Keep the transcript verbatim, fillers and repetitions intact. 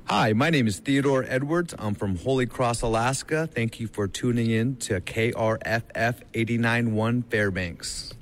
Hi, my name is Theodore Edwards. I'm from Holy Cross, Alaska. Thank you for tuning in to K R F F eighty-nine point one Fairbanks.